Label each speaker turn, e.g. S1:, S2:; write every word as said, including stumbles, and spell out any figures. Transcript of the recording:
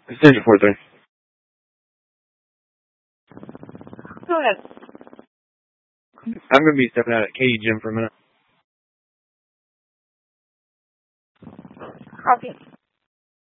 S1: Extension four three.
S2: Go ahead.
S1: I'm going to be stepping out at K E Gym for a minute.
S2: Copy.